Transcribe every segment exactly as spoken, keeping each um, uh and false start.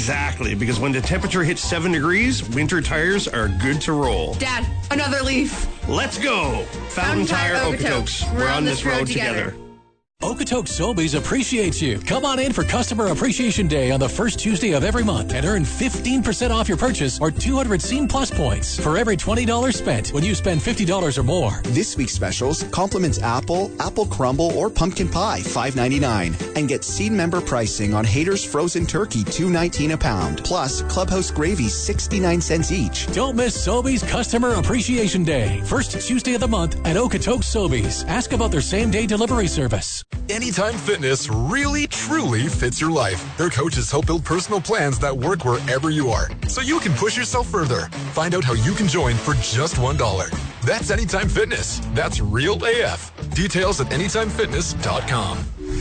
Exactly, because when the temperature hits seven degrees, winter tires are good to roll. Dad, another leaf. Let's go. Fountain, Fountain Tire, Tire Okotoks. We're, We're on this road, road together. together. Okotoks Sobeys appreciates you. Come on in for Customer Appreciation Day on the first Tuesday of every month and earn fifteen percent off your purchase or two hundred Scene Plus points for every twenty dollars spent when you spend fifty dollars or more. This week's specials: compliments apple, apple crumble, or pumpkin pie, five ninety-nine, and get Scene member pricing on Hader's frozen turkey, two nineteen a pound, plus Clubhouse gravy, sixty-nine cents each. Don't miss Sobeys Customer Appreciation Day, first Tuesday of the month at Okotoks Sobeys. Ask about their same-day delivery service. Anytime Fitness really, truly fits your life. Their coaches help build personal plans that work wherever you are, so you can push yourself further. Find out how you can join for just one dollar. That's Anytime Fitness. That's real A F. Details at anytime fitness dot com.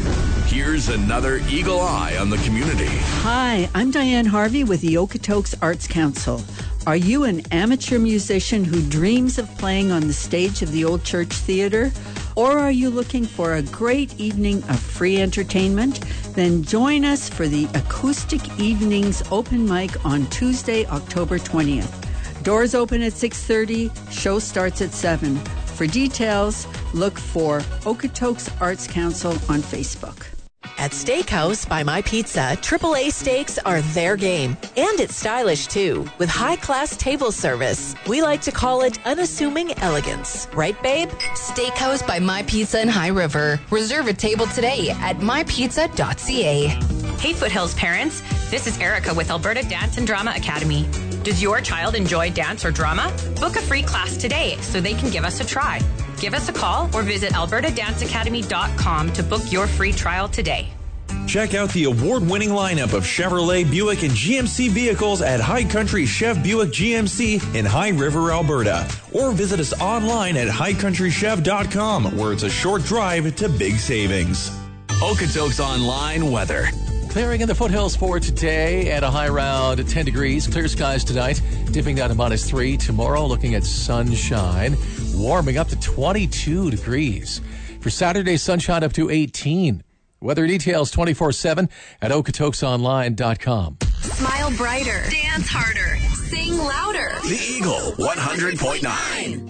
Here's another Eagle Eye on the community. Hi, I'm Diane Harvey with the Okotoks Arts Council. Are you an amateur musician who dreams of playing on the stage of the Old Church Theatre? Or are you looking for a great evening of free entertainment? Then join us for the Acoustic Evenings open mic on Tuesday, October twentieth. Doors open at six thirty, show starts at seven. For details, look for Okotoks Arts Council on Facebook. At Steakhouse by My Pizza, triple A steaks are their game. And it's stylish, too, with high-class table service. We like to call it unassuming elegance. Right, babe? Steakhouse by My Pizza in High River. Reserve a table today at my pizza dot c a. Hey, Foothills parents. This is Erica with Alberta Dance and Drama Academy. Does your child enjoy dance or drama? Book a free class today so they can give us a try. Give us a call or visit alberta dance academy dot com to book your free trial today. Check out the award-winning lineup of Chevrolet, Buick, and G M C vehicles at High Country Chev Buick G M C in High River, Alberta. Or visit us online at high country chev dot com, where it's a short drive to big savings. Okotoks Online weather. Clearing in the foothills for today at a high around ten degrees. Clear skies tonight, dipping down to minus three. Tomorrow, looking at sunshine, warming up to twenty-two degrees. For Saturday, sunshine up to eighteen. Weather details twenty-four seven at okotoks online dot com. Smile brighter. Dance harder. Sing louder. The Eagle one hundred point nine.